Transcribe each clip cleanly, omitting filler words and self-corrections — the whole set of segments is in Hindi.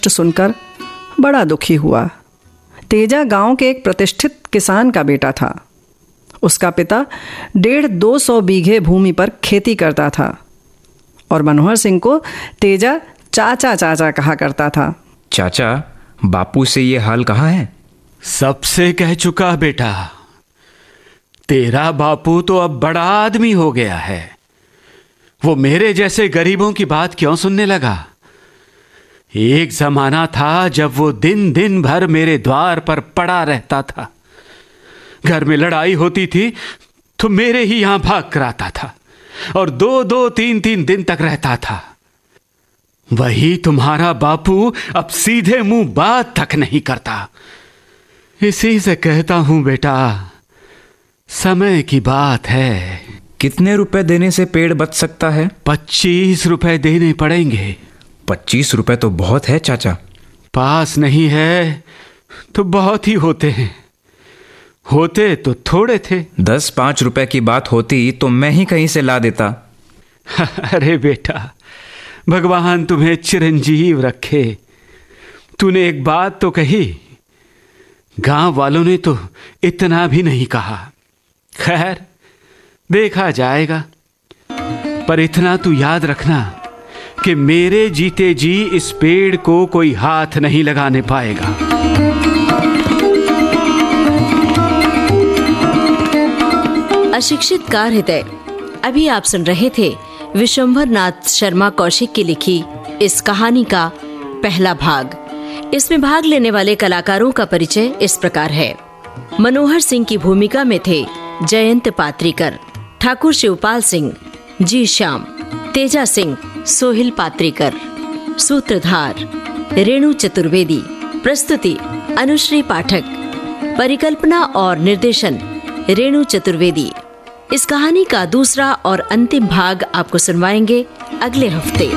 कष्ट सुनकर बड़ा दुखी हुआ। तेजा गांव के एक प्रतिष्ठित किसान का बेटा था। उसका पिता 150-200 बीघे भूमि पर खेती करता था और मनोहर सिंह को तेजा चाचा चाचा कहा करता था। चाचा, बापू से ये हाल कहाँ है? सबसे कह चुका बेटा, तेरा बापू तो अब बड़ा आदमी हो गया है। वो मेरे जैसे गरीबों की बात क्यों सुनने लगा? एक जमाना था जब वो दिन दिन भर मेरे द्वार पर पड़ा रहता था। घर में लड़ाई होती थी तो मेरे ही यहां भाग कर आता था और 2-2, 3-3 दिन तक रहता था। वही तुम्हारा बापू अब सीधे मुंह बात तक नहीं करता। इसी से कहता हूं बेटा, समय की बात है। कितने रुपए देने से पेड़ बच सकता है? 25 रुपए देने पड़ेंगे। 25 रुपए तो बहुत है चाचा। पास नहीं है तो बहुत ही होते हैं, होते तो थोड़े थे। 10-5 रुपए की बात होती तो मैं ही कहीं से ला देता। अरे बेटा, भगवान तुम्हें चिरंजीव रखे। तूने एक बात तो कही, गांव वालों ने तो इतना भी नहीं कहा। खैर, देखा जाएगा। पर इतना तू याद रखना कि मेरे जीते जी इस पेड़ को कोई हाथ नहीं लगाने पाएगा। अशिक्षित कार हृदय। अभी आप सुन रहे थे विशंभर नाथ शर्मा कौशिक की लिखी इस कहानी का पहला भाग। इसमें भाग लेने वाले कलाकारों का परिचय इस प्रकार है। मनोहर सिंह की भूमिका में थे जयंत पात्रीकर, ठाकुर शिवपाल सिंह, जी श्याम, तेजा सिंह, सोहिल पात्रीकर, सूत्रधार रेणु चतुर्वेदी, प्रस्तुति अनुश्री पाठक, परिकल्पना और निर्देशन रेणु चतुर्वेदी। इस कहानी का दूसरा और अंतिम भाग आपको सुनवाएंगे अगले हफ्ते।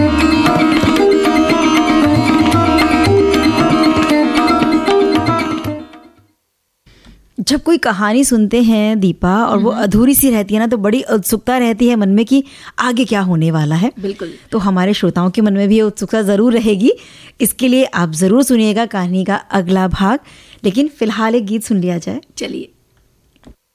जब कोई कहानी सुनते हैं दीपा और वो अधूरी सी रहती है ना, तो बड़ी उत्सुकता रहती है मन में कि आगे क्या होने वाला है। बिल्कुल। तो हमारे श्रोताओं के मन में भी ये उत्सुकता ज़रूर रहेगी। इसके लिए आप ज़रूर सुनिएगा कहानी का अगला भाग। लेकिन फिलहाल एक गीत सुन लिया जाए। चलिए।